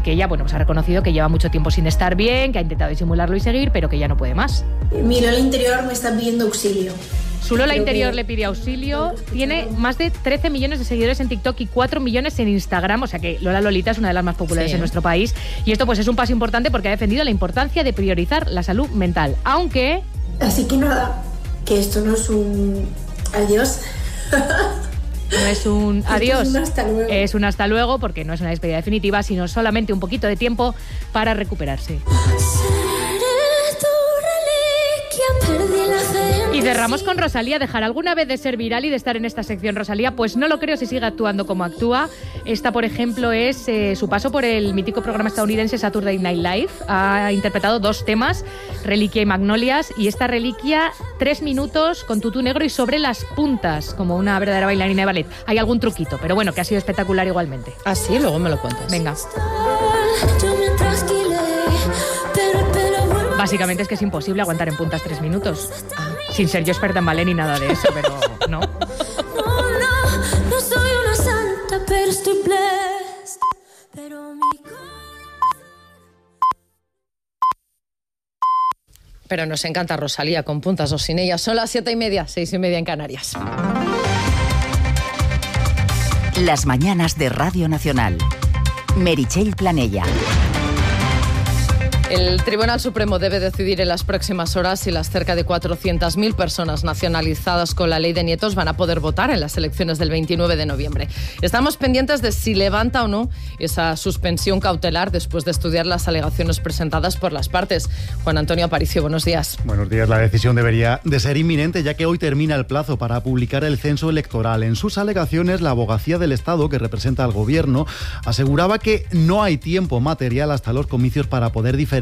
que ella, bueno, pues ha reconocido que lleva mucho tiempo sin estar bien, que ha intentado disimularlo y seguir, pero que ya no puede más. Mi Lola interior me está pidiendo auxilio. Su Lola interior le pide auxilio, tiene más de 13 millones de seguidores en TikTok y 4 millones en Instagram, o sea que Lola Lolita es una de las más populares en nuestro país, y esto pues es un paso importante porque ha defendido la importancia de priorizar la salud mental, aunque... Así que nada, que esto no es un adiós. No es un adiós, es un hasta luego. Es un hasta luego porque no es una despedida definitiva, sino solamente un poquito de tiempo para recuperarse. Y cerramos con Rosalía. ¿Dejará alguna vez de ser viral y de estar en esta sección Rosalía? Pues no lo creo si sigue actuando como actúa. Esta, por ejemplo, es su paso por el mítico programa estadounidense Saturday Night Live. Ha interpretado 2 temas, Reliquia y Magnolias, y esta Reliquia 3 minutos con tutú negro y sobre las puntas, como una verdadera bailarina de ballet. Hay algún truquito, pero bueno, que ha sido espectacular igualmente. Ah, sí, luego me lo cuentas. Venga. Básicamente es que es imposible aguantar en puntas 3 minutos. Sin ser yo experta en ballet ni nada de eso, pero no. No soy una santa, pero estoy blessed. Pero nos encanta Rosalía, con puntas o sin ella. Son las 7:30, 6:30 en Canarias. Las mañanas de Radio Nacional. Meritxell Planella. El Tribunal Supremo debe decidir en las próximas horas si las cerca de 400.000 personas nacionalizadas con la ley de nietos van a poder votar en las elecciones del 29 de noviembre. Estamos pendientes de si levanta o no esa suspensión cautelar después de estudiar las alegaciones presentadas por las partes. Juan Antonio Aparicio, buenos días. Buenos días. La decisión debería de ser inminente, ya que hoy termina el plazo para publicar el censo electoral. En sus alegaciones, la Abogacía del Estado, que representa al Gobierno, aseguraba que no hay tiempo material hasta los comicios para poder diferenciar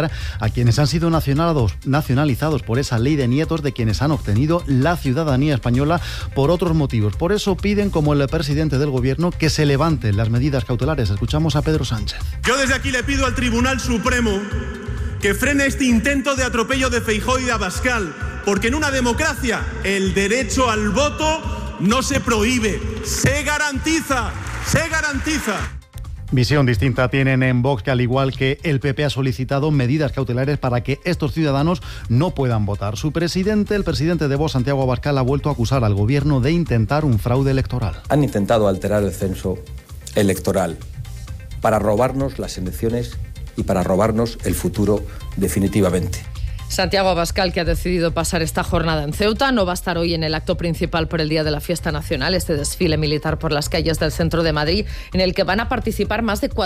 a quienes han sido nacionalizados por esa ley de nietos de quienes han obtenido la ciudadanía española por otros motivos. Por eso piden, como el presidente del Gobierno, que se levanten las medidas cautelares. Escuchamos a Pedro Sánchez. Yo desde aquí le pido al Tribunal Supremo que frene este intento de atropello de Feijóo y de Abascal, porque en una democracia el derecho al voto no se prohíbe, se garantiza, se garantiza. Visión distinta tienen en Vox, que al igual que el PP ha solicitado medidas cautelares para que estos ciudadanos no puedan votar. El presidente de Vox, Santiago Abascal, ha vuelto a acusar al Gobierno de intentar un fraude electoral. Han intentado alterar el censo electoral para robarnos las elecciones y para robarnos el futuro definitivamente. Santiago Abascal, que ha decidido pasar esta jornada en Ceuta, no va a estar hoy en el acto principal por el Día de la Fiesta Nacional, este desfile militar por las calles del centro de Madrid, en el que van a participar más de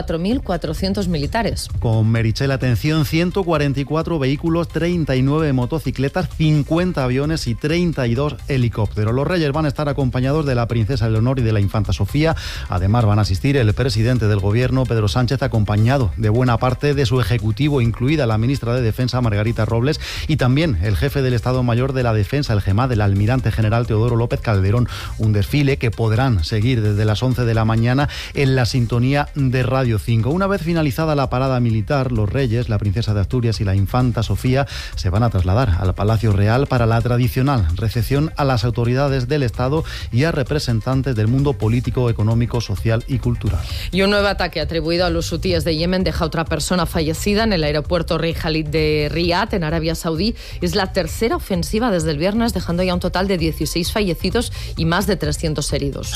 4.400 militares. Con Meritxell, atención, 144 vehículos, 39 motocicletas, 50 aviones y 32 helicópteros. Los Reyes van a estar acompañados de la princesa Leonor y de la infanta Sofía. Además van a asistir el presidente del Gobierno, Pedro Sánchez, acompañado de buena parte de su ejecutivo, incluida la ministra de Defensa, Margarita Robles, y también el jefe del Estado Mayor de la Defensa, el GEMAD, el almirante general Teodoro López Calderón. Un desfile que podrán seguir desde las 11 de la mañana en la sintonía de Radio 5. Una vez finalizada la parada militar, los Reyes, la princesa de Asturias y la infanta Sofía se van a trasladar al Palacio Real para la tradicional recepción a las autoridades del Estado y a representantes del mundo político, económico, social y cultural. Y un nuevo ataque atribuido a los hutíes de Yemen deja a otra persona fallecida en el aeropuerto Rey Khalid de Riad, en Arabia Saudí. Es la tercera ofensiva desde el viernes, dejando ya un total de 16 fallecidos y más de 300 heridos.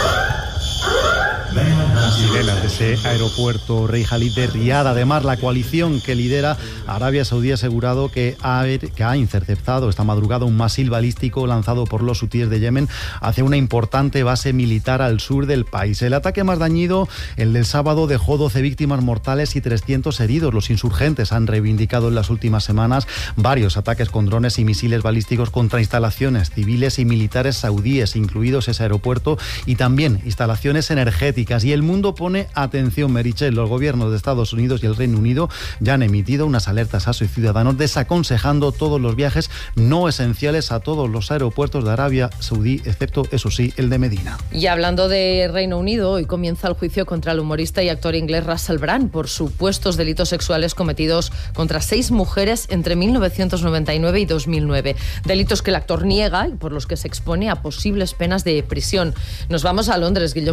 Sirenas de ese aeropuerto Rey Khalid de Riad. Además, la coalición que lidera Arabia Saudí ha asegurado que ha interceptado esta madrugada un misil balístico lanzado por los hutíes de Yemen hacia una importante base militar al sur del país. El ataque más dañino, el del sábado, dejó 12 víctimas mortales y 300 heridos. Los insurgentes han reivindicado en las últimas semanas varios ataques con drones y misiles balísticos contra instalaciones civiles y militares saudíes, incluidos ese aeropuerto, y también instalaciones energéticas. Y el mundo pone atención, Meritxell. Los gobiernos de Estados Unidos y el Reino Unido ya han emitido unas alertas a sus ciudadanos desaconsejando todos los viajes no esenciales a todos los aeropuertos de Arabia Saudí, excepto, eso sí, el de Medina. Y hablando de Reino Unido, hoy comienza el juicio contra el humorista y actor inglés Russell Brand por supuestos delitos sexuales cometidos contra 6 mujeres entre 1999 y 2009. Delitos que el actor niega y por los que se expone a posibles penas de prisión. Nos vamos a Londres. Guillaume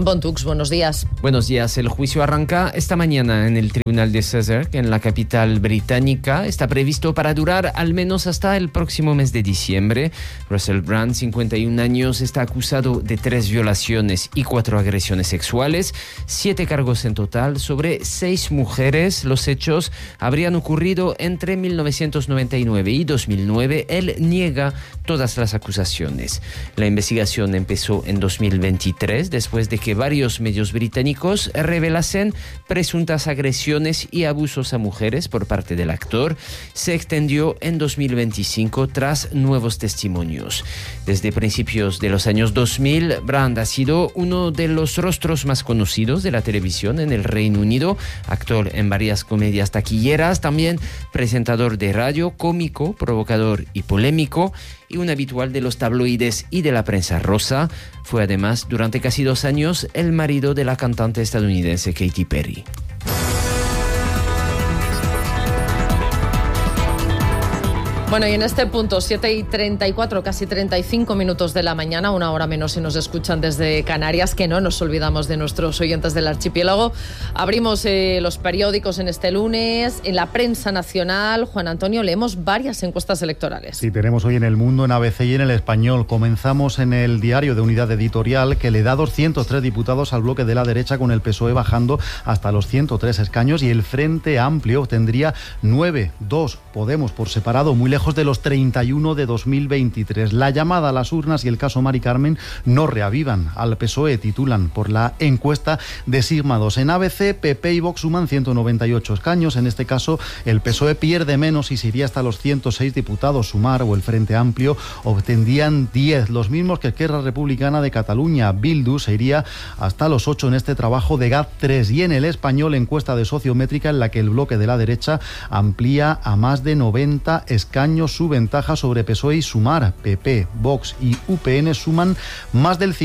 Guillem Bontux, buenos días. Buenos días. El juicio arranca esta mañana en el Tribunal de Southwark, en la capital británica. Está previsto para durar al menos hasta el próximo mes de diciembre. Russell Brand, 51 años, está acusado de 3 violaciones y 4 agresiones sexuales, 7 cargos en total sobre 6 mujeres. Los hechos habrían ocurrido entre 1999 y 2009. Él niega todas las acusaciones. La investigación empezó en 2023, después de que varios medios británicos revelasen presuntas agresiones y abusos a mujeres por parte del actor. Se extendió en 2025 tras nuevos testimonios. Desde principios de los años 2000, Brand ha sido uno de los rostros más conocidos de la televisión en el Reino Unido, actor en varias comedias taquilleras, también presentador de radio, cómico, provocador y polémico, y un habitual de los tabloides y de la prensa rosa. Fue además durante casi 2 años el marido de la cantante estadounidense Katy Perry. Bueno, y en este punto, 7:34, casi 35 minutos de la mañana, 1 hora menos si nos escuchan desde Canarias, que no nos olvidamos de nuestros oyentes del archipiélago. Abrimos los periódicos en este lunes. En la prensa nacional, Juan Antonio, leemos varias encuestas electorales. Sí, tenemos hoy en El Mundo, en ABC y en El Español. Comenzamos en el Diario de Unidad Editorial, que le da 203 diputados al bloque de la derecha, con el PSOE bajando hasta los 103 escaños, y el Frente Amplio obtendría 9, 2 Podemos por separado, muy lejos de los 31 de 2023. La llamada a las urnas y el caso Mari Carmen no reavivan al PSOE, titulan por la encuesta de Sigma 2. En ABC, PP y Vox suman 198 escaños. En este caso, el PSOE pierde menos y se iría hasta los 106 diputados. Sumar o el Frente Amplio obtendrían 10, los mismos que Esquerra Republicana de Cataluña. Bildu se iría hasta los 8 en este trabajo de GAT3. Y en El Español, encuesta de Sociométrica en la que el bloque de la derecha amplía a más de 90 escaños su ventaja sobre PSOE y Sumar. PP, Vox y UPN suman más del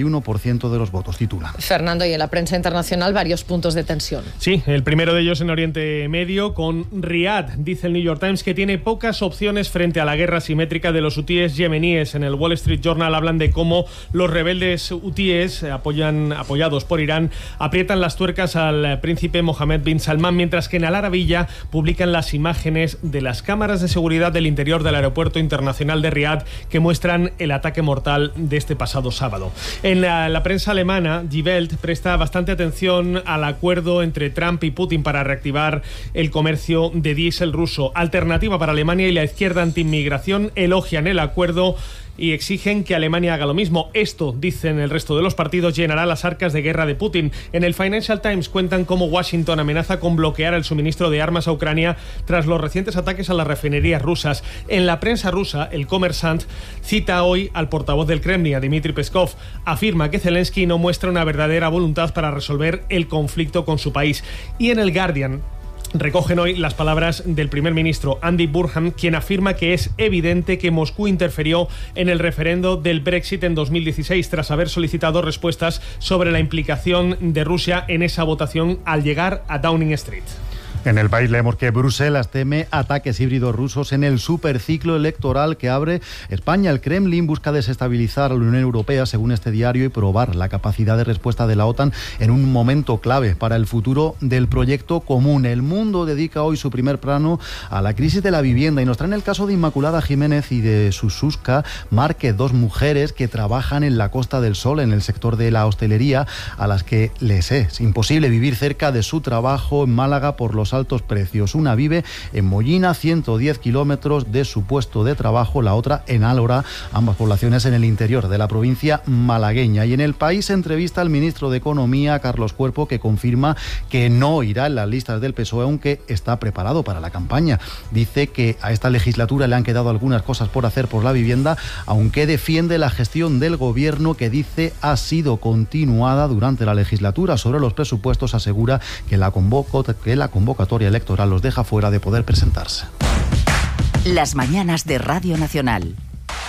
51% de los votos, titula. Fernando, y en la prensa internacional varios puntos de tensión. Sí, el primero de ellos en Oriente Medio, con Riad. Dice el New York Times que tiene pocas opciones frente a la guerra asimétrica de los hutíes yemeníes. En el Wall Street Journal hablan de cómo los rebeldes hutíes, apoyados por Irán, aprietan las tuercas al príncipe Mohammed bin Salman, mientras que en Al Arabiyya publican las imágenes de las cámaras de seguridad del interior del aeropuerto internacional de Riad que muestran el ataque mortal de este pasado sábado. En la prensa alemana, Die Welt presta bastante atención al acuerdo entre Trump y Putin para reactivar el comercio de diésel ruso. Alternativa para Alemania y la izquierda anti-inmigración elogian el acuerdo y exigen que Alemania haga lo mismo. Esto, dicen el resto de los partidos, llenará las arcas de guerra de Putin. En el Financial Times cuentan cómo Washington amenaza con bloquear el suministro de armas a Ucrania tras los recientes ataques a las refinerías rusas. En la prensa rusa, el Kommersant cita hoy al portavoz del Kremlin, a Dmitry Peskov. Afirma que Zelensky no muestra una verdadera voluntad para resolver el conflicto con su país. Y en el Guardian recogen hoy las palabras del primer ministro Andy Burnham, quien afirma que es evidente que Moscú interfirió en el referendo del Brexit en 2016 tras haber solicitado respuestas sobre la implicación de Rusia en esa votación al llegar a Downing Street. En El País leemos que Bruselas teme ataques híbridos rusos en el superciclo electoral que abre España. El Kremlin busca desestabilizar a la Unión Europea, según este diario, y probar la capacidad de respuesta de la OTAN en un momento clave para el futuro del proyecto común. El Mundo dedica hoy su primer plano a la crisis de la vivienda y nos traen el caso de Inmaculada Jiménez y de Sususka Márquez, 2 mujeres que trabajan en la Costa del Sol, en el sector de la hostelería, a las que les es imposible vivir cerca de su trabajo en Málaga por los altos precios. Una vive en Mollina, 110 kilómetros de su puesto de trabajo, la otra en Álora, ambas poblaciones en el interior de la provincia malagueña. Y en El País entrevista al ministro de Economía, Carlos Cuerpo, que confirma que no irá en las listas del PSOE, aunque está preparado para la campaña. Dice que a esta legislatura le han quedado algunas cosas por hacer por la vivienda, aunque defiende la gestión del gobierno, que dice ha sido continuada durante la legislatura. Sobre los presupuestos asegura que la convocatoria electoral los deja fuera de poder presentarse. Las mañanas de Radio Nacional.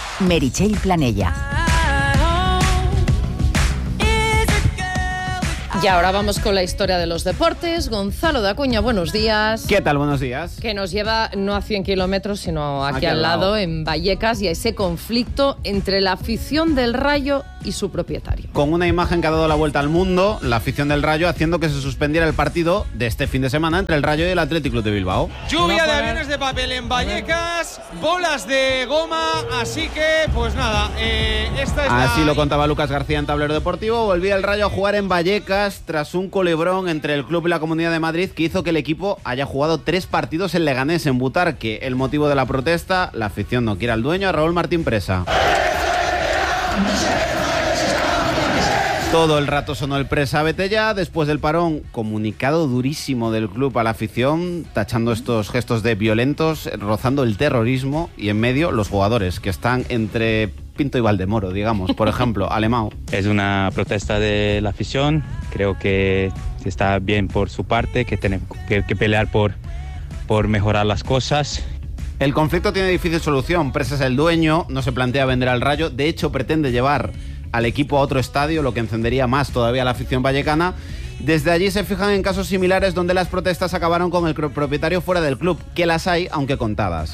Meritxell Planella. Y ahora vamos con la historia de los deportes. Gonzalo de Acuña, buenos días. ¿Qué tal? Buenos días. Que nos lleva no a 100 kilómetros, sino aquí al lado, en Vallecas, y a ese conflicto entre la afición del Rayo y su propietario. Con una imagen que ha dado la vuelta al mundo, la afición del Rayo haciendo que se suspendiera el partido de este fin de semana entre el Rayo y el Athletic Club de Bilbao. Lluvia de aviones de papel en Vallecas, bolas de goma, así que, pues nada, esta es Así lo contaba Lucas García en Tablero Deportivo. Volvía el Rayo a jugar en Vallecas tras un culebrón entre el club y la Comunidad de Madrid que hizo que el equipo haya jugado 3 partidos en Leganés, en Butarque. El motivo de la protesta, la afición no quiere al dueño, a Raúl Martín Presa. Todo el rato sonó el Presa vete ya. Después del parón, comunicado durísimo del club a la afición, tachando estos gestos de violentos, rozando el terrorismo, y en medio los jugadores que están entre Pinto y Valdemoro, digamos. Por ejemplo, Alemão. Es una protesta de la afición. Creo que está bien por su parte, que tiene que pelear por mejorar las cosas. El conflicto tiene difícil solución. Presa es el dueño, no se plantea vender al Rayo. De hecho, pretende llevar al equipo a otro estadio, lo que encendería más todavía a la afición vallecana. Desde allí se fijan en casos similares donde las protestas acabaron con el propietario fuera del club, que las hay, aunque contadas.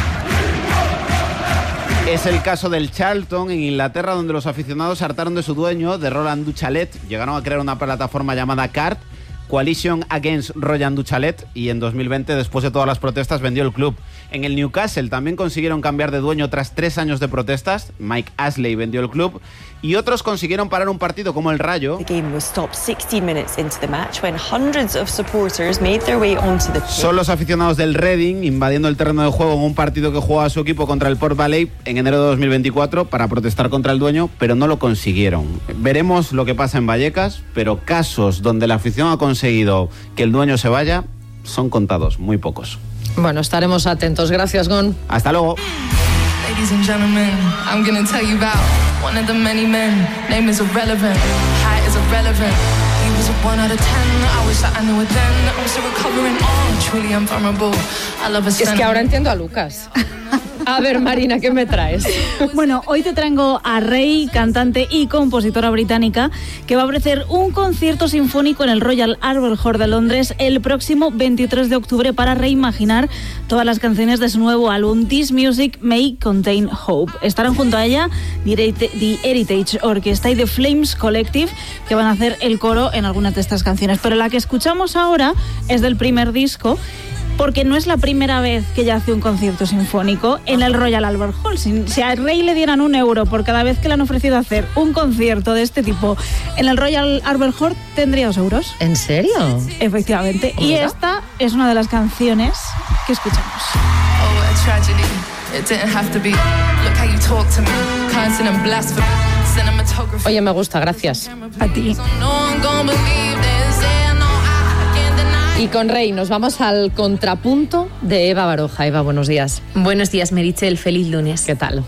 Es el caso del Charlton en Inglaterra, donde los aficionados se hartaron de su dueño, de Roland Duchalet. Llegaron a crear una plataforma llamada CART, Coalition Against Roland Duchalet, y en 2020, después de todas las protestas, vendió el club. En el Newcastle también consiguieron cambiar de dueño tras 3 años de protestas. Mike Ashley vendió el club, y otros consiguieron parar un partido como el Rayo. Son los aficionados del Reading invadiendo el terreno de juego en un partido que jugaba su equipo contra el Port Vale en enero de 2024 para protestar contra el dueño, pero no lo consiguieron. Veremos lo que pasa en Vallecas, pero casos donde la afición ha conseguido que el dueño se vaya son contados, muy pocos. Bueno, estaremos atentos. Gracias, Gon. Hasta luego. Ladies and gentlemen, I'm gonna tell you about one of the many men. Name is irrelevant, height is irrelevant. He was a 1 out of 10, I wish that I knew it then. I'm still recovering, oh, truly invulnerable. I love a Es que ahora entiendo a Lucas. A ver, Marina, ¿qué me traes? Bueno, hoy te traigo a Rey, cantante y compositora británica, que va a ofrecer un concierto sinfónico en el Royal Albert Hall de Londres el próximo 23 de octubre para reimaginar todas las canciones de su nuevo álbum This Music May Contain Hope. Estarán junto a ella The Heritage Orchestra y The Flames Collective, que van a hacer el coro en algunas de estas canciones. Pero la que escuchamos ahora es del primer disco, porque no es la primera vez que ella hace un concierto sinfónico en el Royal Albert Hall. Si a Rey le dieran €1 por cada vez que le han ofrecido hacer un concierto de este tipo en el Royal Albert Hall, tendría €2. ¿En serio? Efectivamente. Y esta es una de las canciones que escuchamos. Oye, me gusta, gracias. A ti. Y con Rey nos vamos al contrapunto de Eva Baroja. Eva, buenos días. Buenos días, Meritxell. Feliz lunes. ¿Qué tal?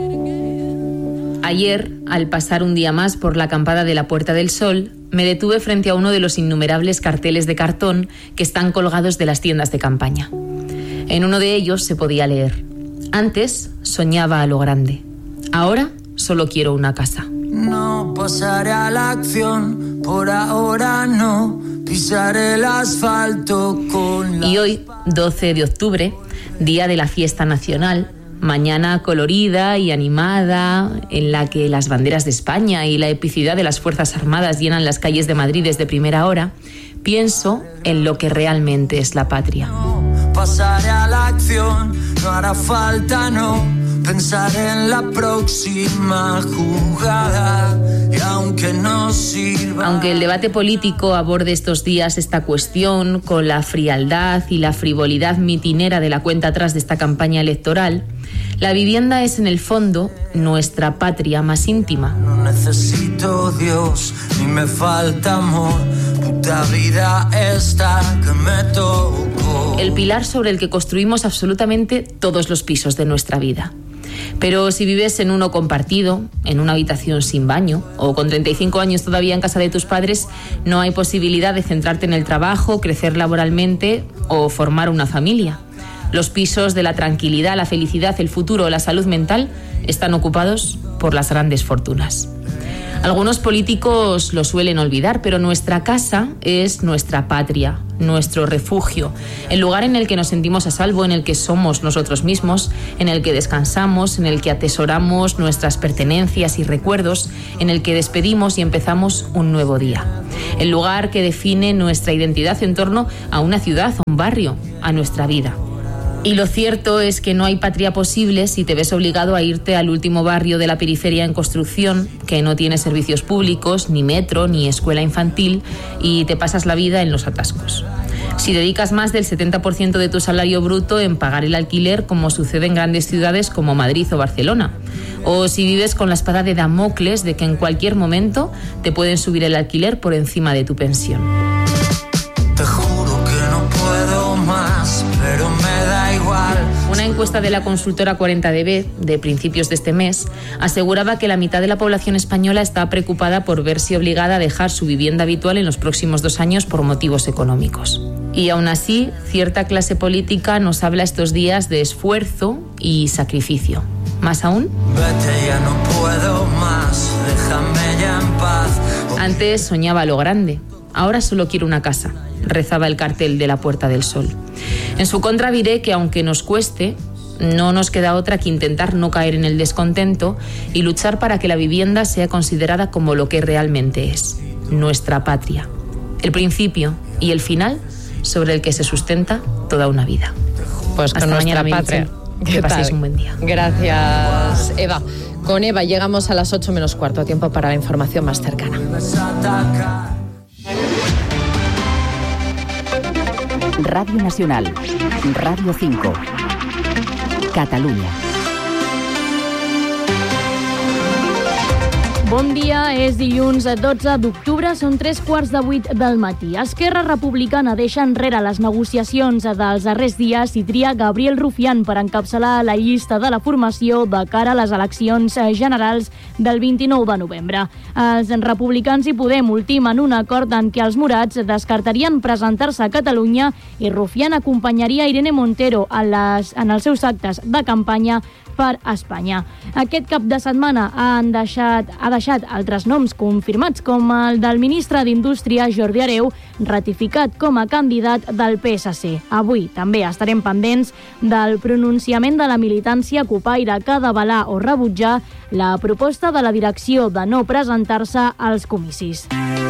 Ayer, al pasar un día más por la acampada de la Puerta del Sol, me detuve frente a uno de los innumerables carteles de cartón que están colgados de las tiendas de campaña. En uno de ellos se podía leer: antes soñaba a lo grande, ahora solo quiero una casa. No pasaré a la acción, por ahora no pisaré el asfalto con la... Y hoy, 12 de octubre, día de la fiesta nacional, mañana colorida y animada, en la que las banderas de España y la epicidad de las Fuerzas Armadas llenan las calles de Madrid desde primera hora, pienso en lo que realmente es la patria. Pasaré a la acción, no hará falta, no pensaré en la próxima jugada, y aunque no sirva... Aunque el debate político aborde estos días esta cuestión con la frialdad y la frivolidad mitinera de la cuenta atrás de esta campaña electoral, la vivienda es en el fondo nuestra patria más íntima. No necesito Dios, ni me falta amor, puta vida esta que me tocó. El pilar sobre el que construimos absolutamente todos los pisos de nuestra vida. Pero si vives en uno compartido, en una habitación sin baño, o con 35 años todavía en casa de tus padres, no hay posibilidad de centrarte en el trabajo, crecer laboralmente o formar una familia. Los pisos de la tranquilidad, la felicidad, el futuro o la salud mental están ocupados por las grandes fortunas. Algunos políticos lo suelen olvidar, pero nuestra casa es nuestra patria, nuestro refugio, el lugar en el que nos sentimos a salvo, en el que somos nosotros mismos, en el que descansamos, en el que atesoramos nuestras pertenencias y recuerdos, en el que despedimos y empezamos un nuevo día. El lugar que define nuestra identidad en torno a una ciudad, a un barrio, a nuestra vida. Y lo cierto es que no hay patria posible si te ves obligado a irte al último barrio de la periferia en construcción, que no tiene servicios públicos, ni metro, ni escuela infantil, y te pasas la vida en los atascos. Si dedicas más del 70% de tu salario bruto en pagar el alquiler, como sucede en grandes ciudades como Madrid o Barcelona. O si vives con la espada de Damocles de que en cualquier momento te pueden subir el alquiler por encima de tu pensión. Te juro que no puedo más, pero me da igual. Una encuesta de la consultora 40DB de principios de este mes aseguraba que la mitad de la población española está preocupada por verse obligada a dejar su vivienda habitual en los próximos 2 años por motivos económicos. Y aún así, cierta clase política nos habla estos días de esfuerzo y sacrificio. ¿Más aún? Vete, ya no puedo más, déjame ya en paz. Antes soñaba lo grande, ahora solo quiero una casa, rezaba el cartel de la Puerta del Sol. En su contra diré que aunque nos cueste, no nos queda otra que intentar no caer en el descontento y luchar para que la vivienda sea considerada como lo que realmente es, nuestra patria. El principio y el final sobre el que se sustenta toda una vida. Pues con hasta nuestra mañana, patria. Que paséis un buen día. Gracias, Eva. Con Eva llegamos a las 8:45, tiempo para la información más cercana. Radio Nacional, Radio 5, Catalunya. Bon dia, és dilluns 12 d'octubre, són 7:45 del matí. Esquerra Republicana deixa enrere les negociacions dels darrers dies i tria Gabriel Rufián per encapçalar la llista de la formació de cara a les eleccions generals del 29 de novembre. Els republicans i Podem ultimen un acord en què els morats descartarien presentar-se a Catalunya i Rufián acompanyaria Irene Montero en els seus actes de campanya per Espanya. Aquest cap de setmana ha deixat altres noms confirmats, com el del ministre d'Indústria, Jordi Hereu, ratificat com a candidat del PSC. Avui també estarem pendents del pronunciament de la militància copaire que ha d'avalar o rebutjar la proposta de la direcció de no presentar-se als comicis.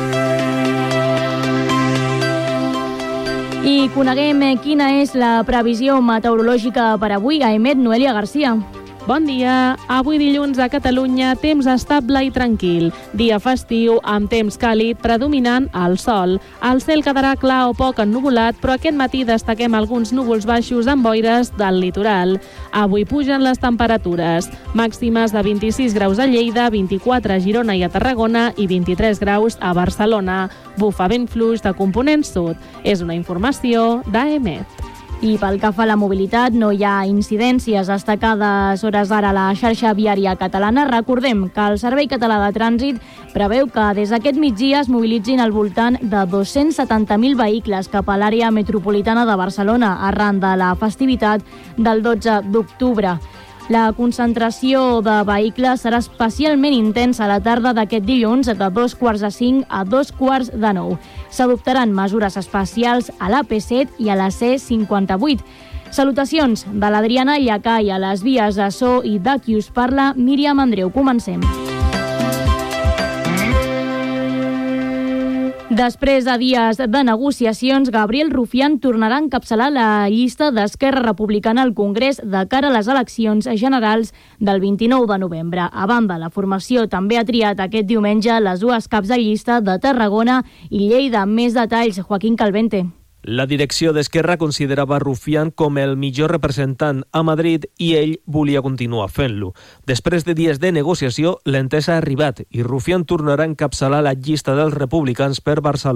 I coneguem quina és la previsió meteorològica per avui. A EMET, Noelia Garcia. Bon dia. Avui dilluns a Catalunya, temps estable i tranquil. Dia festiu amb temps càlid predominant el sol. El cel quedarà clar o poc ennuvolat, però aquest matí destaquem alguns núvols baixos amb boires del litoral. Avui pugen les temperatures. Màximes de 26 graus a Lleida, 24 a Girona i a Tarragona i 23 graus a Barcelona. Bufa vent fluix de component sud. És una informació d'AEMET. I pel que fa a la mobilitat, no hi ha incidències destacades hores d'ara a la xarxa viària catalana. Recordem que el Servei Català de Trànsit preveu que des d'aquest migdia es mobilitzin al voltant de 270.000 vehicles cap a l'àrea metropolitana de Barcelona arran de la festivitat del 12 d'octubre. La concentració de vehicles serà especialment intensa a la tarda d'aquest dilluns de 2:45 a 2:45. S'adoptaran mesures especials a l'AP7 i a la C58. Salutacions de l'Adriana Llacai a les vies de so i de qui us parla, Míriam Andreu. Comencem. Després de dies de negociacions, Gabriel Rufián tornarà a encapçalar la llista d'Esquerra Republicana al Congrés de cara a les eleccions generals del 29 de novembre. A banda, la formació també ha triat aquest diumenge les dues caps de llista de Tarragona i Lleida. Més detalls, Joaquín Calvente. La direcció d'Esquerra considerava Rufián com el millor representant a Madrid i ell volia continuar fent-lo. Després de dies de negociació, l'entesa ha arribat i Rufián tornarà a encapçalar la llista dels republicans per Barcelona.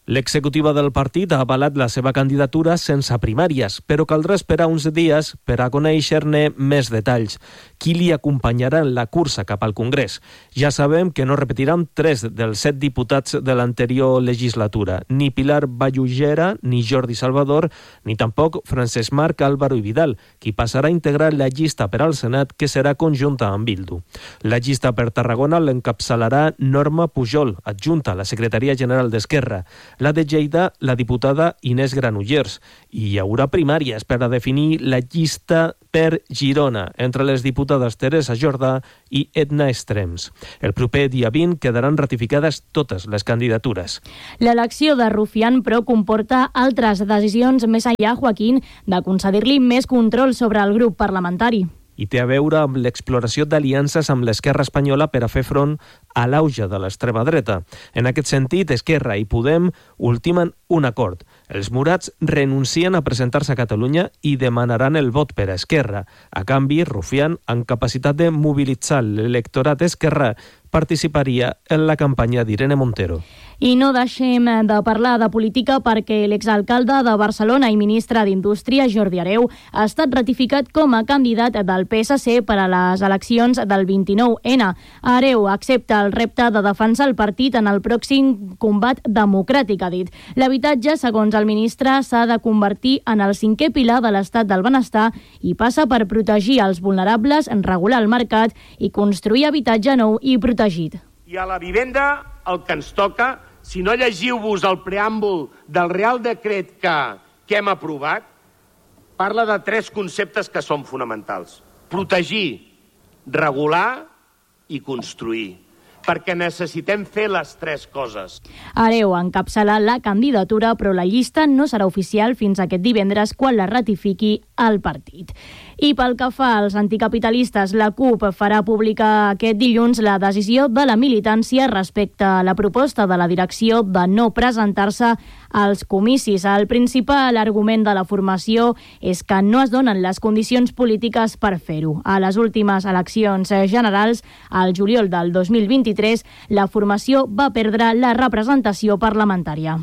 L'executiva del partit ha avalat la seva candidatura sense primàries, però caldrà esperar uns dies per a conèixer-ne més detalls. Qui li acompanyarà en la cursa cap al Congrés? Ja sabem que no repetiran 3 dels 7 diputats de l'anterior legislatura, ni Pilar Vallugera, ni Jordi Salvador, ni tampoc Francesc Marc, Álvaro i Vidal, qui passarà a integrar la llista per al Senat, que serà conjunta amb Bildu. La llista per Tarragona l'encapçalarà Norma Pujol, adjunta a la Secretaria General d'Esquerra. La de Lleida, la diputada Inés Granollers. I hi haurà primàries per a definir la llista per Girona, entre les diputades Teresa Jordà i Edna Estrems. El proper dia 20 quedaran ratificades totes les candidatures. L'elecció de Rufián, però, comporta altres decisions més enllà, Joaquín, de concedir-li més control sobre el grup parlamentari. I té a veure amb l'exploració d'aliances amb l'Esquerra espanyola per a fer front a l'auge de l'extrema dreta. En aquest sentit, Esquerra i Podem ultimen un acord. Els morats renuncien a presentar-se a Catalunya i demanaran el vot per a Esquerra. A canvi, Rufián, amb capacitat de mobilitzar l'electorat esquerrà, participaria en la campanya d'Irene Montero. I no deixem de parlar de política perquè l'exalcalde de Barcelona i ministre d'Indústria, Jordi Hereu, ha estat ratificat com a candidat del PSC per a les eleccions del 29N. Hereu accepta el repte de defensar el partit en el pròxim combat democràtic, ha dit. L'habitatge, segons el ministre, s'ha de convertir en el 5è pilar de l'estat del benestar i passa per protegir els vulnerables, regular el mercat i construir habitatge nou i protegit. I a la vivenda el que ens toca, si no llegiu-vos el preàmbul del Real Decret que hem aprovat, parla de 3 conceptes que són fonamentals. Protegir, regular i construir, perquè necessitem fer les 3 coses. Hereu encapçala la candidatura, però la llista no serà oficial fins aquest divendres, quan la ratifiqui el partit. I pel que fa als anticapitalistes, la CUP farà pública aquest dilluns la decisió de la militància respecte a la proposta de la direcció de no presentar-se als comicis. El principal argument de la formació és que no es donen les condicions polítiques per fer-ho. A les últimes eleccions generals, al juliol del 2023, la formació va perdre la representació parlamentària.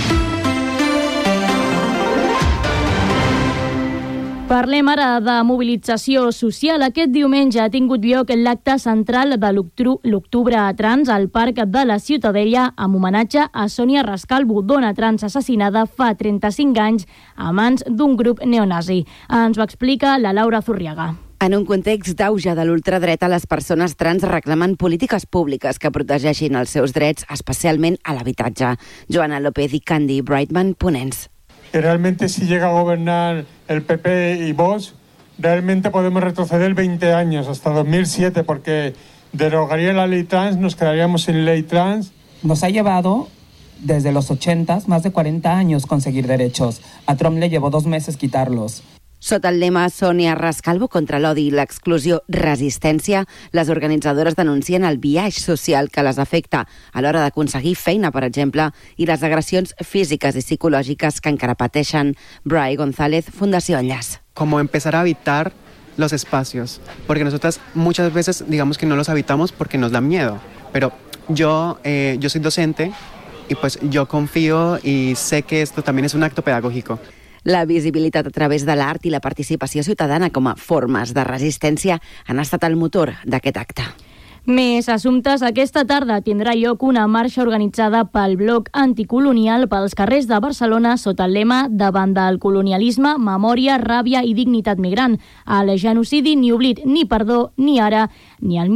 Parlem ara de mobilització social. Aquest diumenge ha tingut lloc l'acte central de l'Octubre Trans al Parc de la Ciutadella amb homenatge a Sònia Rascalvo, dona trans assassinada fa 35 anys a mans d'un grup neonazi. Ens ho explica la Laura Zurriaga. En un context d'auge de l'ultradreta, les persones trans reclamen polítiques públiques que protegeixin els seus drets, especialment a l'habitatge. Joana López i Candy Brightman, ponents. Que realmente si llega a gobernar el PP y Vox, realmente podemos retroceder 20 años, hasta 2007, porque derogaría la ley trans, nos quedaríamos sin ley trans. Nos ha llevado, desde los 80, más de 40 años conseguir derechos. A Trump le llevó 2 meses quitarlos. Sota el lema Sònia Rascalvo contra l'odi i l'exclusió resistència, les organitzadores denuncien el biaix social que les afecta a l'hora d'aconseguir feina, per exemple, i les agressions físiques i psicològiques que encara pateixen. Bray González, Fundació Enllaç. Como empezar a habitar los espacios, porque nosotras muchas veces digamos que no los habitamos porque nos da miedo, pero yo soy docente y pues yo confío y sé que esto también es un acto pedagógico. La visibilitat a través de l'art i la participació ciutadana com a formes de resistència han estat el motor d'aquest acte. Més assumptes. Aquesta tarda tindrà lloc una marxa organitzada pel Bloc Anticolonial pels carrers de Barcelona sota el lema Davant del colonialisme, memòria, ràbia i dignitat migrant. El genocidi ni oblit ni perdó ni ara ni al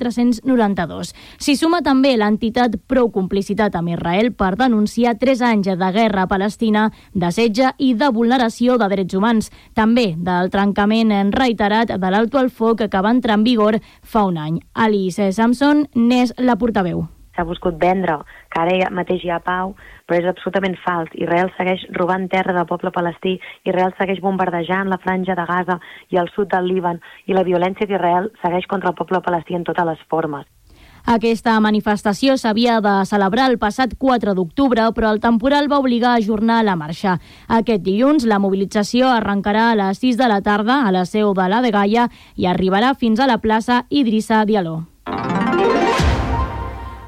1492. S'hi suma també l'entitat Prou Complicitat amb Israel per denunciar 3 anys de guerra a Palestina, de setge i de vulneració de drets humans. També del trencament reiterat de l'alto al foc que va entrar en vigor fa un any. Alice Samson n'és la portaveu. S'ha buscat vendre que ara mateix hi ha pau, però és absolutament fals. Israel segueix robant terra del poble palestí, Israel segueix bombardejant la franja de Gaza i el sud del Líban, i la violència d'Israel segueix contra el poble palestí en totes les formes. Aquesta manifestació s'havia de celebrar el passat 4 d'octubre, però el temporal va obligar a ajornar la marxa. Aquest dilluns la mobilització arrencarà a les 6 de la tarda a la seu de la Dgaia i arribarà fins a la plaça Idrissa Diallo.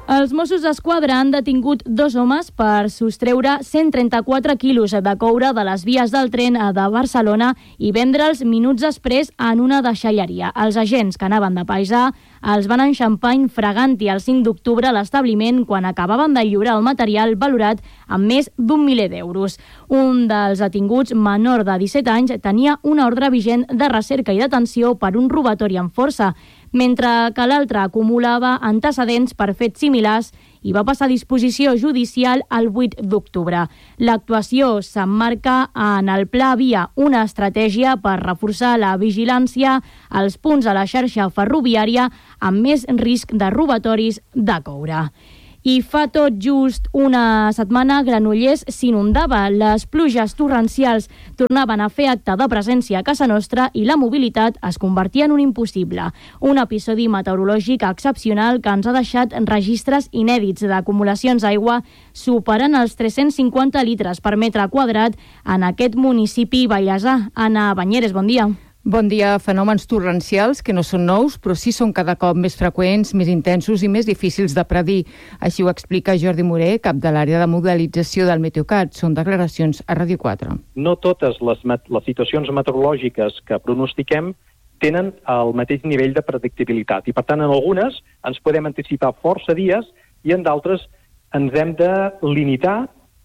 Els Mossos d'Esquadra han detingut 2 homes per sostreure 134 quilos de coure de les vies del tren de Barcelona i vendre'ls minuts després en una deixalleria. Els agents que anaven de paisà els van enxampar infragant-hi el 5 d'octubre a l'establiment quan acabaven de lliurar el material valorat amb més d'1 miler d'euros. Un dels detinguts, menor de 17 anys, tenia una ordre vigent de recerca i detenció per un robatori amb força, mentre que l'altre acumulava antecedents per fets similars i va passar a disposició judicial el 8 d'octubre. L'actuació s'emmarca en el Pla Via, una estratègia per reforçar la vigilància als punts a la xarxa ferroviària amb més risc de robatoris de coure. I fa tot just una setmana Granollers s'inundava. Les pluges torrencials tornaven a fer acte de presència a casa nostra i la mobilitat es convertia en un impossible. Un episodi meteorològic excepcional que ens ha deixat registres inèdits d'acumulacions d'aigua superant els 350 litres per metre quadrat en aquest municipi vallesà. Anna Banyeres, bon dia. Bon dia. Fenòmens torrencials que no són nous, però sí són cada cop més freqüents, més intensos i més difícils de predir. Així ho explica Jordi Moré, cap de l'àrea de modelització del Meteocat. Són declaracions a Ràdio 4. No totes les situacions meteorològiques que pronostiquem tenen el mateix nivell de predictibilitat i, per tant, en algunes ens podem anticipar força dies i en d'altres ens hem de limitar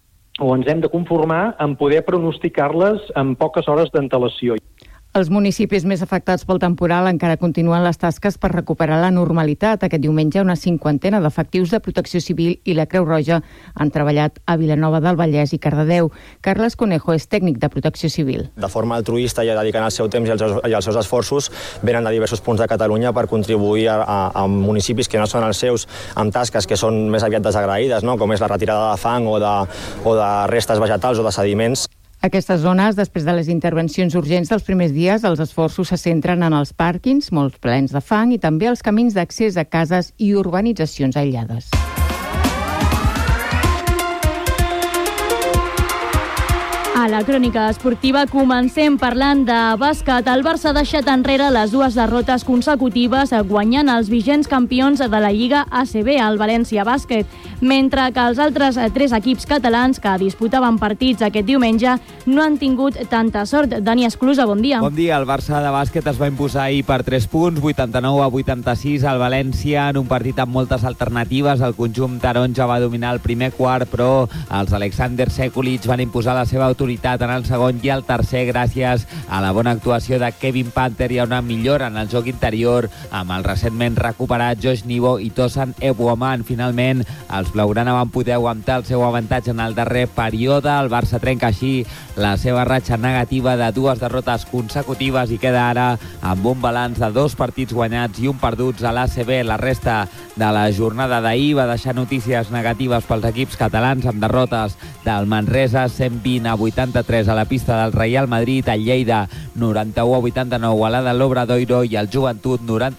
o ens hem de conformar en poder pronosticar-les amb poques hores d'antelació. Els municipis més afectats pel temporal encara continuen les tasques per recuperar la normalitat. Aquest diumenge una 50 d'efectius de Protecció Civil i la Creu Roja han treballat a Vilanova del Vallès i Cardedeu. Carles Conejo és tècnic de Protecció Civil. De forma altruista i dedicant el seu temps i els seus esforços venen de diversos punts de Catalunya per contribuir a municipis que no són els seus amb tasques que són més aviat desagraïdes, no? Com és la retirada de fang o de restes vegetals o de sediments. Aquestes zones, després de les intervencions urgents dels primers dies, els esforços se centren en els pàrquings, molt plens de fang, i també els camins d'accés a cases i urbanitzacions aïllades. A la crònica esportiva comencem parlant de bàsquet. El Barça ha deixat enrere les 2 derrotes consecutives guanyant els vigents campions de la Lliga ACB, el València Bàsquet, mentre que els altres 3 equips catalans que disputaven partits aquest diumenge no han tingut tanta sort. Dani Esclusa, bon dia. Bon dia. El Barça de bàsquet es va imposar ahir per 3 punts, 89-86 al València, en un partit amb moltes alternatives. El conjunt taronja va dominar el primer quart, però els Alexander Sekulic van imposar la seva autoritat en el segon i el tercer gràcies a la bona actuació de Kevin Panther i a una millora en el joc interior amb el recentment recuperat Josh Nivo i Tosan Ebuaman. Finalment, els blaugrana van poder aguantar el seu avantatge en el darrer període. El Barça trenca així la seva ratxa negativa de 2 derrotes consecutives i queda ara amb un balanç de 2 partits guanyats i 1 perduts a l'ACB. La resta de la jornada d'ahir va deixar notícies negatives pels equips catalans amb derrotes del Manresa 120-83 a la pista del Real Madrid, el Lleida 91-89 a la de l'Obradoiro i el Joventut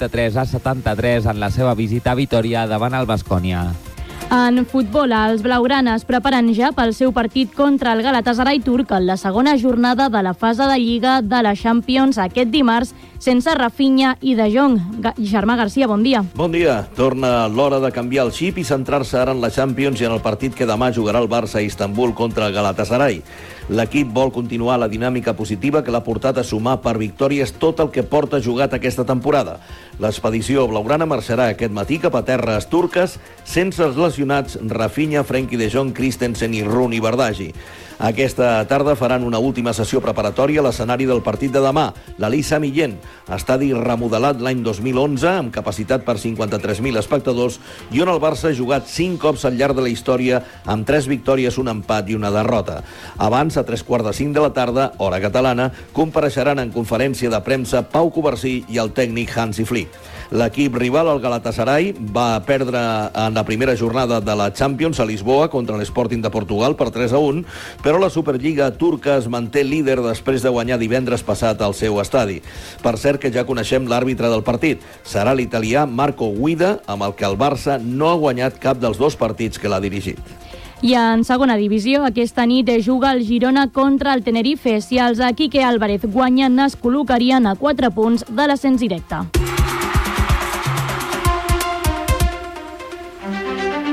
93-73 en la seva visita a Vitoria davant el Baskonia. En futbol, els blaugranes preparen ja pel seu partit contra el Galatasaray turc en la segona jornada de la fase de Lliga de la Champions aquest dimarts, sense Rafinha i De Jong. Germà Garcia, bon dia. Bon dia. Torna l'hora de canviar el xip i centrar-se ara en la Champions i en el partit que demà jugarà el Barça a Istanbul contra el Galatasaray. L'equip vol continuar la dinàmica positiva que l'ha portat a sumar per victòries tot el que porta jugat aquesta temporada. L'expedició blaugrana marxarà aquest matí cap a terres turques sense els lesionats Rafinha, Frenkie de Jong, Christensen i Rooney Bardghji. Aquesta tarda faran una última sessió preparatòria a l'escenari del partit de demà, l'Elisa Millén, estadi remodelat l'any 2011 amb capacitat per 53.000 espectadors i on el Barça ha jugat 5 cops al llarg de la història amb 3 victòries, un empat i una derrota. Abans, a 3:45 de la tarda, hora catalana, compareixeran en conferència de premsa Pau Covarsí i el tècnic Hansi Flick. L'equip rival, el Galatasaray, va perdre en la primera jornada de la Champions a Lisboa contra l'Sporting de Portugal per 3-1, però la Superliga turca es manté líder després de guanyar divendres passat al seu estadi. Per cert que ja coneixem l'àrbitre del partit. Serà l'italià Marco Guida, amb el que el Barça no ha guanyat cap dels 2 partits que l'ha dirigit. I en segona divisió, aquesta nit juga el Girona contra el Tenerife. Si els de Quique Álvarez guanyen, es col·locarien a 4 punts de l'ascens directe.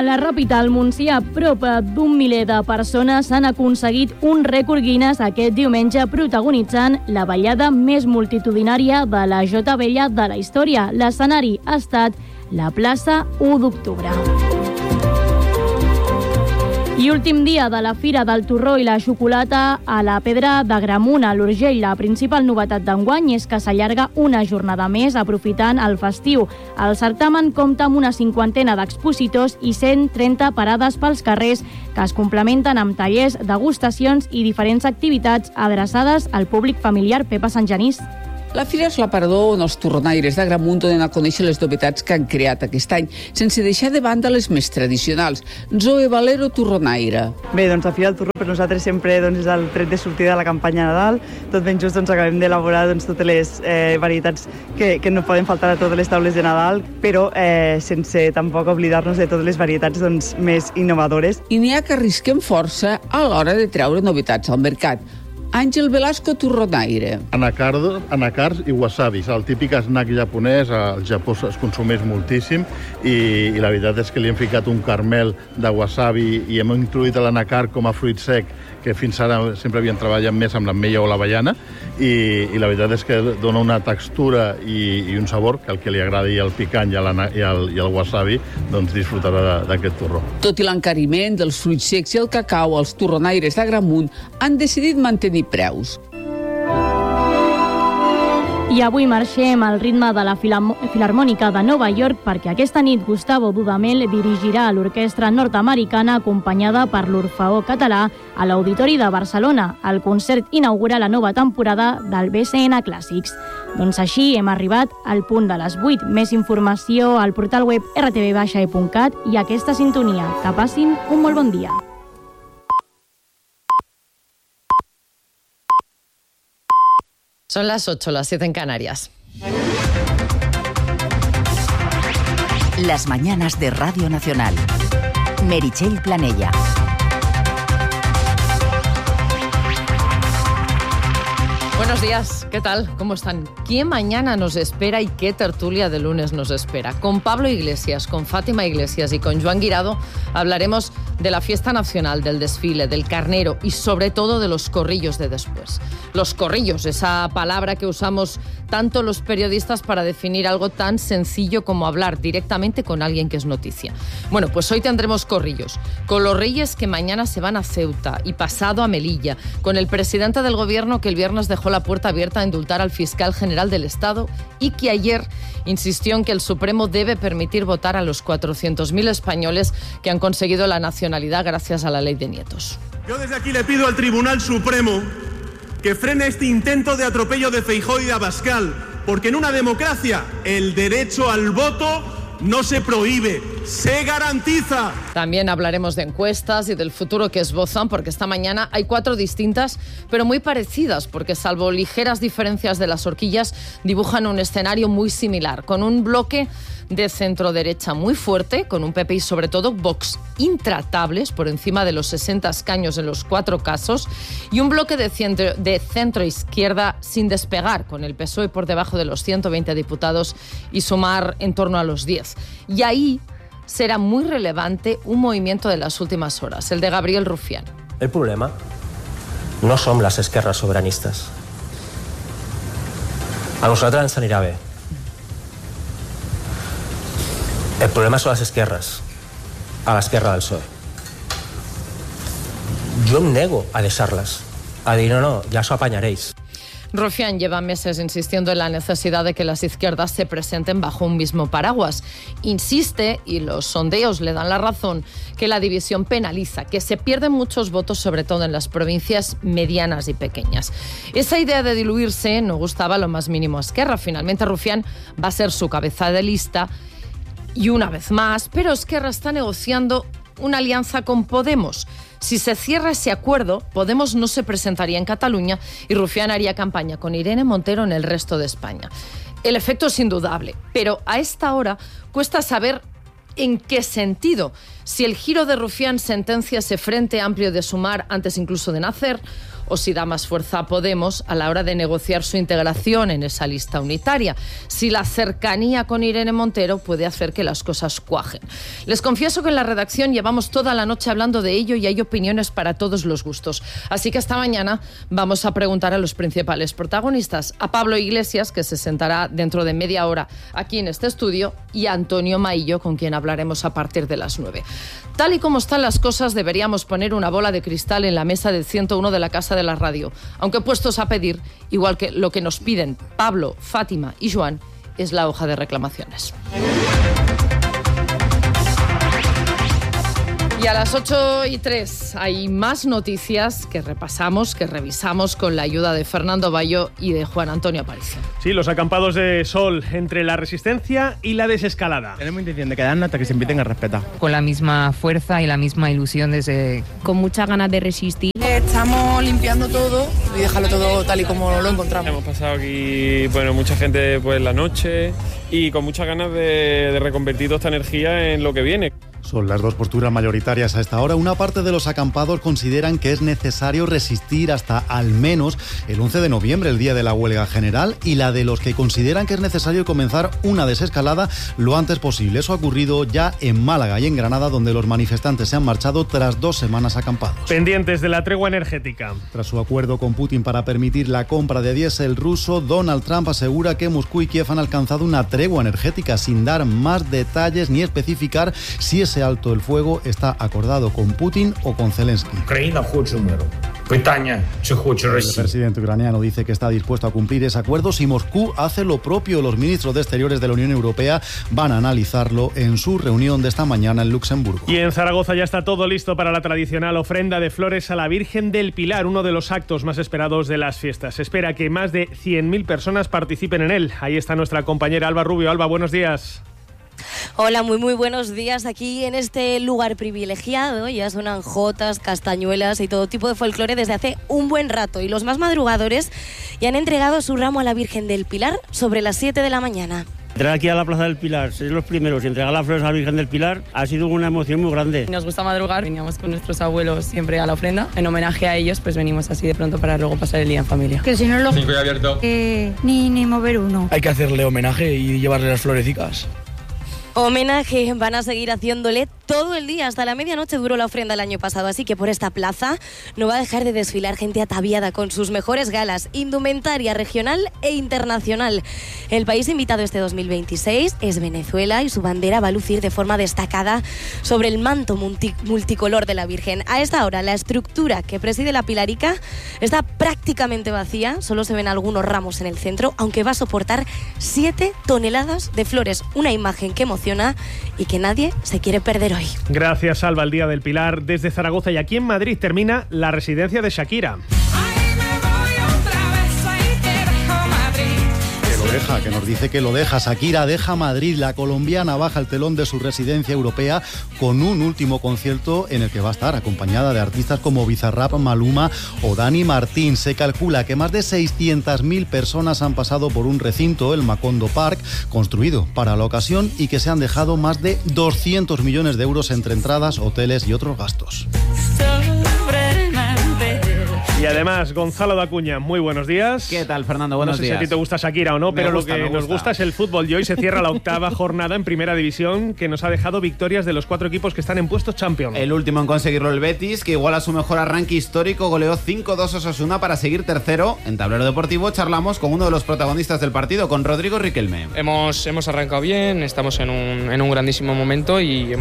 A la Ràpita, al Montsià, prop d'un miler de persones han aconseguit un rècord Guinness aquest diumenge protagonitzant la ballada més multitudinària de la Jota Vella de la història. L'escenari ha estat la plaça 1 d'octubre. I últim dia de la Fira del Torró i la Xocolata a la Pedra d'Agramunt, a l'Urgell. La principal novetat d'enguany és que s'allarga una jornada més aprofitant el festiu. El certamen compta amb una 50 d'expositors i 130 parades pels carrers que es complementen amb tallers, degustacions i diferents activitats adreçades al públic familiar. Pepa Santgenís. La Fira és l'aparador on els torronaires d'Agramunt donen a conèixer les novetats que han creat aquest any, sense deixar de banda les més tradicionals. Zoe Valero, torronaire. Bé, doncs la Fira del Torró per nosaltres sempre és el tret de sortida de la campanya Nadal. Tot ben just acabem d'elaborar totes les varietats que no poden faltar a totes les taules de Nadal, però sense tampoc oblidar-nos de totes les varietats més innovadores. I n'hi ha que arrisquem força a l'hora de treure novetats al mercat. Àngel Velasco, torronaire. Anacards i wasabis, el típic snack japonès, al Japó es consumeix moltíssim i la veritat és que li hem ficat un caramel de wasabi i hem introduït l'anacard com a fruit sec, que fins ara sempre havien treballat més amb l'ametlla o l'avellana i la veritat és que dona una textura i un sabor que el que li agradi el picant i el wasabi doncs disfrutarà d'aquest torró. Tot i l'encariment dels fruits secs i el cacau, els torronaires d'Agramunt han decidit mantenir preus. I avui marxem al ritme de la Filarmònica de Nova York perquè aquesta nit Gustavo Dudamel dirigirà l'orquestra nord-americana acompanyada per l'Orfeó Català a l'Auditori de Barcelona. El concert inaugura la nova temporada del BCN Clàssics. Doncs així hem arribat al punt de les 8. Més informació al portal web rtv-e.cat i aquesta sintonia. Que passin un molt bon dia. Son las 8, las 7 en Canarias. Las mañanas de Radio Nacional. Meritxell Planella. Buenos días, ¿qué tal? ¿Cómo están? ¿Qué mañana nos espera y qué tertulia de lunes nos espera? Con Pablo Iglesias, con Fátima Iglesias y con Joan Guirado hablaremos de la fiesta nacional, del desfile, del carnero y sobre todo de los corrillos de después. Los corrillos, esa palabra que usamos tanto los periodistas para definir algo tan sencillo como hablar directamente con alguien que es noticia. Bueno, pues hoy tendremos corrillos, con los reyes que mañana se van a Ceuta y pasado a Melilla, con el presidente del gobierno que el viernes dejó la puerta abierta a indultar al fiscal general del Estado y que ayer insistió en que el Supremo debe permitir votar a los 400.000 españoles que han conseguido la nacionalidad gracias a la ley de nietos. Yo desde aquí le pido al Tribunal Supremo que frene este intento de atropello de Feijóo y de Abascal, porque en una democracia el derecho al voto no se prohíbe, se garantiza. También hablaremos de encuestas y del futuro que esbozan, porque esta mañana hay 4 distintas, pero muy parecidas, porque salvo ligeras diferencias de las horquillas, dibujan un escenario muy similar, con un bloque de centro-derecha muy fuerte, con un PP y sobre todo Vox intratables, por encima de los 60 escaños en los 4 casos, y un bloque de centro-izquierda sin despegar, con el PSOE por debajo de los 120 diputados y Sumar en torno a los 10. Y ahí será muy relevante un movimiento de las últimas horas, el de Gabriel Rufián. El problema no som les esquerres sobiranistes. A nosaltres ens anirà bé. El problema són les esquerres, a l'esquerra del PSOE. Jo em nego a deixar-les, a dir no, ja s'ho apanyaréis. Rufián lleva meses insistiendo en la necesidad de que las izquierdas se presenten bajo un mismo paraguas. Insiste, y los sondeos le dan la razón, que la división penaliza, que se pierden muchos votos, sobre todo en las provincias medianas y pequeñas. Esa idea de diluirse no gustaba lo más mínimo a Esquerra. Finalmente Rufián va a ser su cabeza de lista y una vez más, pero Esquerra está negociando una alianza con Podemos. Si se cierra ese acuerdo, Podemos no se presentaría en Cataluña y Rufián haría campaña con Irene Montero en el resto de España. El efecto es indudable, pero a esta hora cuesta saber en qué sentido. si el giro de Rufián sentencia ese frente amplio de Sumar antes incluso de nacer, o si da más fuerza a Podemos a la hora de negociar su integración en esa lista unitaria, si la cercanía con Irene Montero puede hacer que las cosas cuajen. Les confieso que en la redacción llevamos toda la noche hablando de ello y hay opiniones para todos los gustos. Así que esta mañana vamos a preguntar a los principales protagonistas, a Pablo Iglesias, que se sentará dentro de media hora aquí en este estudio, y a Antonio Maillo, con quien hablaremos a partir de las 9. Tal y como están las cosas, deberíamos poner una bola de cristal en la mesa del 101 de la Casa de la Radio, aunque puestos a pedir, igual que lo que nos piden Pablo, Fátima y Joan, es la hoja de reclamaciones. Y a las 8:03 hay más noticias que repasamos, que revisamos con la ayuda de Fernando Bayo y de Juan Antonio Aparicio. Sí, los acampados de sol entre la resistencia y la desescalada. Tenemos intención de quedarnos hasta que se empiecen a respetar. Con la misma fuerza y la misma ilusión desde... Con muchas ganas de resistir. Estamos limpiando todo y dejarlo todo tal y como lo encontramos. Hemos pasado aquí, mucha gente la noche y con muchas ganas de reconvertir toda esta energía en lo que viene. Son las dos posturas mayoritarias a esta hora. Una parte de los acampados consideran que es necesario resistir hasta al menos el 11 de noviembre, el día de la huelga general, y la de los que consideran que es necesario comenzar una desescalada lo antes posible. Eso ha ocurrido ya en Málaga y en Granada, donde los manifestantes se han marchado tras 2 semanas acampados. Pendientes de la tregua energética. Tras su acuerdo con Putin para permitir la compra de diésel ruso, Donald Trump asegura que Moscú y Kiev han alcanzado una tregua energética sin dar más detalles ni especificar si ese alto el fuego está acordado con Putin o con Zelensky. El presidente ucraniano dice que está dispuesto a cumplir ese acuerdo si Moscú hace lo propio. Los ministros de Exteriores de la Unión Europea van a analizarlo en su reunión de esta mañana en Luxemburgo. Y en Zaragoza ya está todo listo para la tradicional ofrenda de flores a la Virgen del Pilar, uno de los actos más esperados de las fiestas. Se espera que más de 100.000 personas participen en él. Ahí está nuestra compañera Alba Rubio. Alba, buenos días. Hola, muy buenos días. Aquí en este lugar privilegiado ya suenan jotas, castañuelas y todo tipo de folclore desde hace un buen rato. Y los más madrugadores ya han entregado su ramo a la Virgen del Pilar sobre las 7 de la mañana. Entrar aquí a la Plaza del Pilar, ser los primeros y entregar las flores a la Virgen del Pilar ha sido una emoción muy grande. Nos gusta madrugar, veníamos con nuestros abuelos siempre a la ofrenda. En homenaje a ellos, pues venimos así de pronto para luego pasar el día en familia. Que si no lo... abierto. Ni mover uno. Hay que hacerle homenaje y llevarle las florecicas. Homenaje, van a seguir haciéndole todo el día, hasta la medianoche duró la ofrenda el año pasado, así que por esta plaza no va a dejar de desfilar gente ataviada con sus mejores galas, indumentaria regional e internacional. El país invitado este 2026 es Venezuela y su bandera va a lucir de forma destacada sobre el manto multicolor de la Virgen. A esta hora la estructura que preside la Pilarica está prácticamente vacía, solo se ven algunos ramos en el centro, aunque va a soportar 7 toneladas de flores, una imagen que emociona y que nadie se quiere perder hoy. Gracias, Alba. El Día del Pilar desde Zaragoza, y aquí en Madrid termina la residencia de Shakira. Que nos dice que lo deja. Shakira deja Madrid. La colombiana baja el telón de su residencia europea con un último concierto en el que va a estar acompañada de artistas como Bizarrap, Maluma o Dani Martín. Se calcula que más de 600.000 personas han pasado por un recinto, el Macondo Park, construido para la ocasión, y que se han dejado más de 200 millones de euros entre entradas, hoteles y otros gastos. Y además, Gonzalo Dacuña, muy buenos días. ¿Qué tal, Fernando? Buenos días. No sé si a ti te gusta Shakira o no, pero lo que nos gusta es el fútbol. Y hoy se cierra la 8ª jornada en Primera División, que nos ha dejado victorias de los 4 equipos que están en puestos Champions. El último en conseguirlo, el Betis, que iguala su mejor arranque histórico, goleó 5-2 a Osasuna para seguir tercero. En Tablero Deportivo charlamos con uno de los protagonistas del partido, con Rodrigo Riquelme. Hemos arrancado bien, estamos en un grandísimo momento y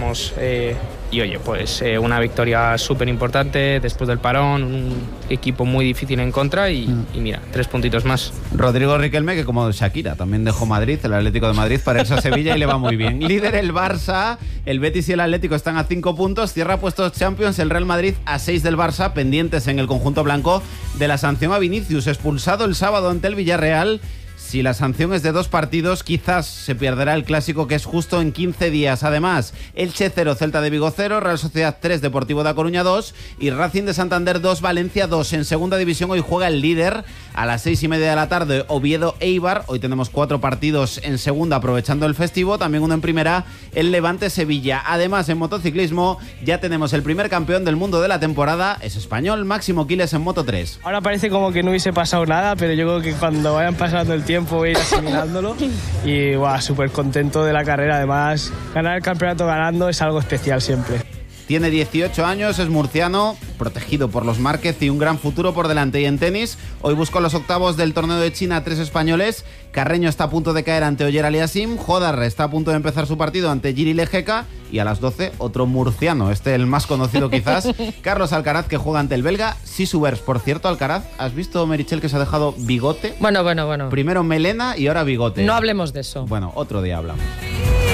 una victoria súper importante después del parón, un equipo muy difícil en contra y mira, 3 puntitos más. Rodrigo Riquelme, que como Shakira también dejó Madrid, el Atlético de Madrid, para irse a Sevilla y le va muy bien. Líder el Barça, el Betis y el Atlético están a 5 puntos, cierra puestos Champions el Real Madrid a 6 del Barça, pendientes en el conjunto blanco de la sanción a Vinicius, expulsado el sábado ante el Villarreal. Si la sanción es de 2 partidos, quizás se perderá el clásico, que es justo en 15 días. Además, Elche 0, Celta de Vigo 0, Real Sociedad 3, Deportivo da Coruña 2 y Racing de Santander 2, Valencia 2. En segunda división hoy juega el líder a las 6:30 de la tarde, Oviedo-Eibar. Hoy tenemos 4 partidos en segunda aprovechando el festivo, también uno en primera, el Levante-Sevilla. Además, en motociclismo ya tenemos el primer campeón del mundo de la temporada, es español, Máximo Quiles en Moto3. Ahora parece como que no hubiese pasado nada, pero yo creo que cuando vayan pasando el tiempo voy a ir asimilándolo y súper contento de la carrera. Además, ganar el campeonato ganando es algo especial siempre. Tiene 18 años, es murciano, protegido por los Márquez y un gran futuro por delante. Y en tenis, hoy buscó los octavos del torneo de China 3 españoles. Carreño está a punto de caer ante Oyer Aliassime. Jodar está a punto de empezar su partido ante Giri Lejeka. Y a las 12, otro murciano, el más conocido quizás, Carlos Alcaraz, que juega ante el belga Sisubers. Por cierto, Alcaraz, ¿has visto, Merichel, que se ha dejado bigote? Bueno. Primero melena y ahora bigote. No hablemos de eso. Bueno, otro día hablamos.